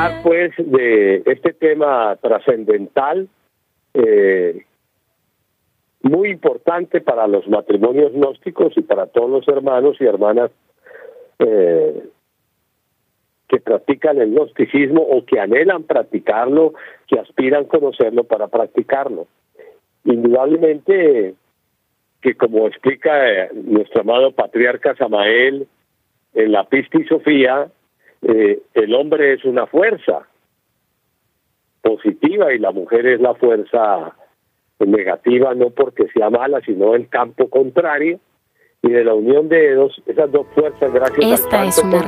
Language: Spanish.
hablar pues de este tema trascendental, muy importante para los matrimonios gnósticos y para todos los hermanos y hermanas que practican el gnosticismo o que anhelan practicarlo, que aspiran a conocerlo para practicarlo. Indudablemente que, como explica nuestro amado patriarca Samael en la Pistis Sofía, el hombre es una fuerza positiva y la mujer es la fuerza negativa, no porque sea mala, sino el campo contrario, y de la unión de esas dos fuerzas, gracias al Santo